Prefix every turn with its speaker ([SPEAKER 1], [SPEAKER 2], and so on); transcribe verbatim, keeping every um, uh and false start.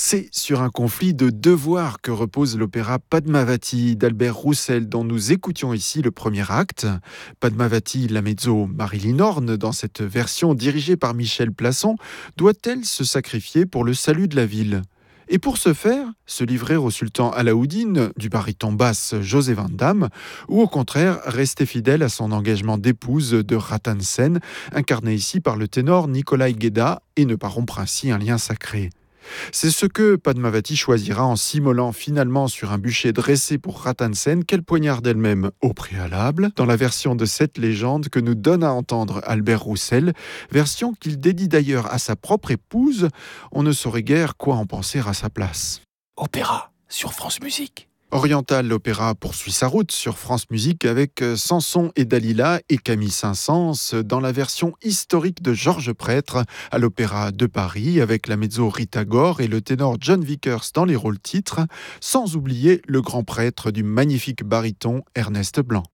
[SPEAKER 1] C'est sur un conflit de devoirs que repose l'opéra Padmavati d'Albert Roussel dont nous écoutions ici le premier acte. Padmavati, la mezzo Marilyn Horne, dans cette version dirigée par Michel Plasson, doit-elle se sacrifier pour le salut de la ville ? Et pour ce faire, se livrer au sultan Alaoudine, du baryton basse José Van Damme, ou au contraire rester fidèle à son engagement d'épouse de Ratan Sen, incarné ici par le ténor Nikolai Gueda, et ne pas rompre ainsi un lien sacré. C'est ce que Padmavati choisira en s'immolant finalement sur un bûcher dressé pour Ratan Sen qu'elle poignarde elle-même au préalable, dans la version de cette légende que nous donne à entendre Albert Roussel, version qu'il dédie d'ailleurs à sa propre épouse. On ne saurait guère quoi en penser à sa place.
[SPEAKER 2] Opéra sur France Musique.
[SPEAKER 1] Oriental, l'opéra poursuit sa route sur France Musique avec Samson et Dalila et Camille Saint-Saëns dans la version historique de Georges Prêtre à l'Opéra de Paris avec la mezzo Rita Gore et le ténor John Vickers dans les rôles titres, sans oublier le grand prêtre du magnifique baryton Ernest Blanc.